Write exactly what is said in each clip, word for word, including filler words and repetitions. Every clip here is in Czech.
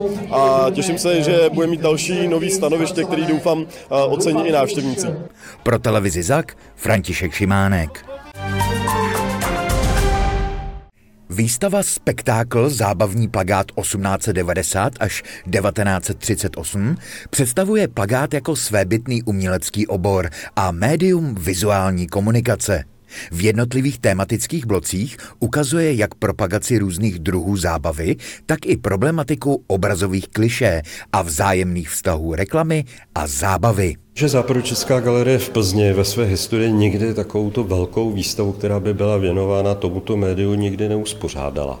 A těším se, že bude mít další nový stanoviště, který doufám ocení i návštěvníci. Pro televizi Zak František Šimánek. Výstava Spektákl zábavní plakát osmnáct set devadesát až devatenáct set třicet osm představuje plakát jako svébytný umělecký obor a médium vizuální komunikace. V jednotlivých tématických blocích ukazuje jak propagaci různých druhů zábavy, tak i problematiku obrazových klišé a vzájemných vztahů reklamy a zábavy. Že Západočeská galerie v Plzni ve své historii nikdy takovouto velkou výstavu, která by byla věnována tomuto médiu, nikdy neuspořádala.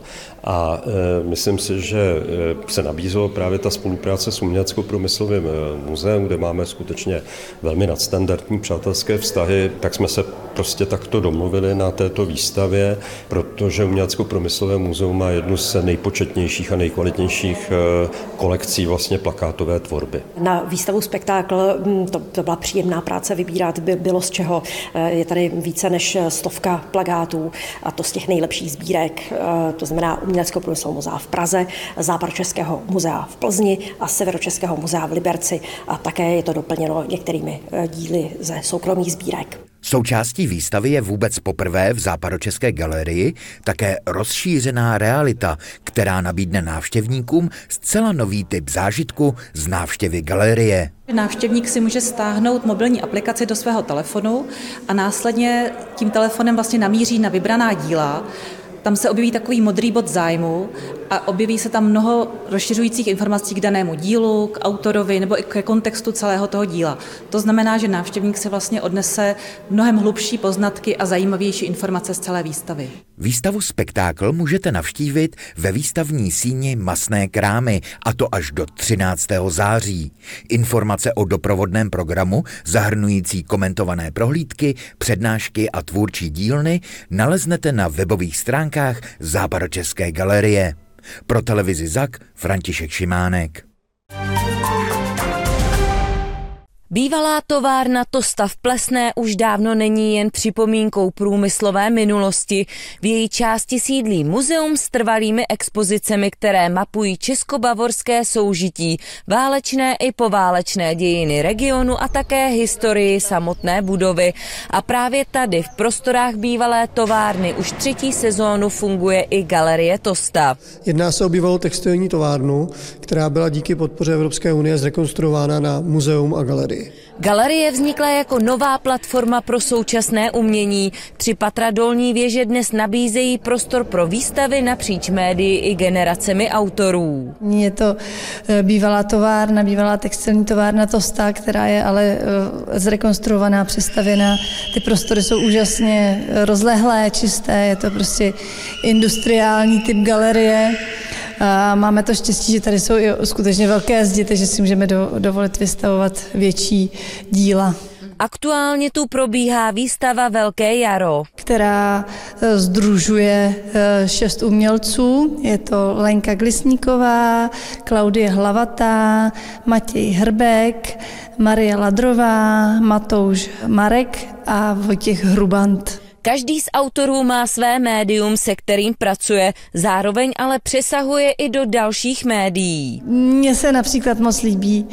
A e, myslím si, že e, se nabízelo právě ta spolupráce s Umělecko-průmyslovým muzeem, kde máme skutečně velmi nadstandardní přátelské vztahy, tak jsme se prostě takto domluvili na této výstavě, protože Umělecko-průmyslové muzeum má jednu z nejpočetnějších a nejkvalitnějších e, kolekcí vlastně plakátové tvorby. Na výstavu Spektákl to To byla příjemná práce vybírat, by bylo z čeho. Je tady více než stovka plakátů, a to z těch nejlepších sbírek, to znamená Umělecko-průmyslového muzea v Praze, Západočeského muzea v Plzni a Severočeského muzea v Liberci, a také je to doplněno některými díly ze soukromých sbírek. Součástí výstavy je vůbec poprvé v Západočeské galerii také rozšířená realita, která nabídne návštěvníkům zcela nový typ zážitku z návštěvy galerie. Návštěvník si může stáhnout mobilní aplikaci do svého telefonu a následně tím telefonem vlastně namíří na vybraná díla. Tam se objeví takový modrý bod zájmu a objeví se tam mnoho rozšiřujících informací k danému dílu, k autorovi nebo i ke kontextu celého toho díla. To znamená, že návštěvník se vlastně odnese mnohem hlubší poznatky a zajímavější informace z celé výstavy. Výstavu Spektákl můžete navštívit ve výstavní síni Masné krámy, a to až do třináctého září. Informace o doprovodném programu zahrnující komentované prohlídky, přednášky a tvůrčí dílny naleznete na webových stránkách Západočeské galerie. Pro televizi Zak František Šimánek. Bývalá továrna Tosta v Plesné už dávno není jen připomínkou průmyslové minulosti. V její části sídlí muzeum s trvalými expozicemi, které mapují česko-bavorské soužití, válečné i poválečné dějiny regionu a také historii samotné budovy. A právě tady v prostorách bývalé továrny už třetí sezónu funguje i galerie Tosta. Jedná se o bývalou textilní továrnu, která byla díky podpoře Evropské unie zrekonstruována na muzeum a galerii. Galerie vznikla jako nová platforma pro současné umění. Tři patra dolní věže dnes nabízejí prostor pro výstavy napříč médii i generacemi autorů. Je to bývalá továrna, bývalá textilní továrna Tosta, která je ale zrekonstruovaná, přestavěná. Ty prostory jsou úžasně rozlehlé, čisté, je to prostě industriální typ galerie. A máme to štěstí, že tady jsou i skutečně velké zdi, takže si můžeme do, dovolit vystavovat větší díla. Aktuálně tu probíhá výstava Velké jaro, která sdružuje šest umělců. Je to Lenka Glisníková, Klaudie Hlavatá, Matěj Hrbek, Marie Ladrová, Matouš Marek a Vojtěch Hrubant. Každý z autorů má své médium, se kterým pracuje, zároveň ale přesahuje i do dalších médií. Mně se například moc líbí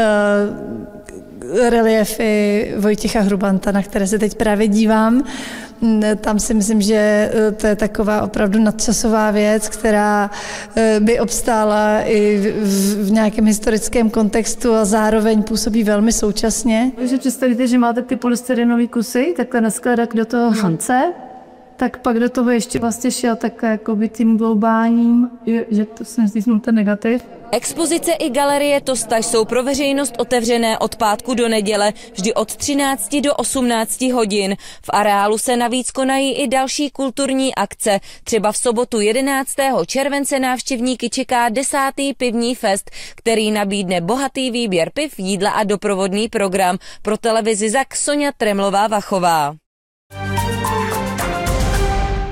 uh, reliefy Vojtěcha Hrubanta, na které se teď právě dívám. Tam si myslím, že to je taková opravdu nadčasová věc, která by obstála i v, v nějakém historickém kontextu a zároveň působí velmi současně. Když si představíte, že máte ty polystyrenové kusy, takhle naskládat do toho hrnce, tak pak do toho ještě vlastně šel takhle jakoby tím gloubáním, že to jsem zdísnul ten negativ. Expozice i galerie Tosta jsou pro veřejnost otevřené od pátku do neděle, vždy od třinácti do osmnácti hodin. V areálu se navíc konají i další kulturní akce. Třeba v sobotu jedenáctého července návštěvníky čeká desátý pivní fest, který nabídne bohatý výběr piv, jídla a doprovodný program. Pro televizi Zak Soňa Tremlová-Vachová.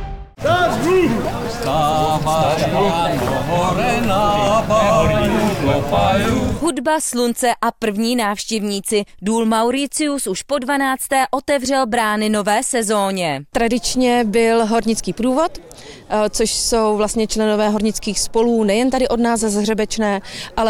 Stává ráno hore na báňu, Hudba, slunce a první návštěvníci. Důl Mauricius už po dvanácté otevřel brány nové sezóně. Tradičně byl hornický průvod, což jsou vlastně členové hornických spolů, nejen tady od nás ze Hřebečné, ale